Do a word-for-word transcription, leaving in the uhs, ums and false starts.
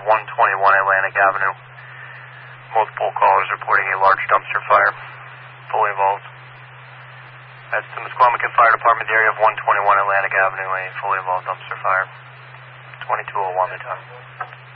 one twenty-one Atlantic Avenue. Multiple callers reporting a large dumpster fire. Fully involved. That's the Mesquamakin Fire Department, the area of one twenty-one Atlantic Avenue, a fully involved dumpster fire. twenty-two oh one the time.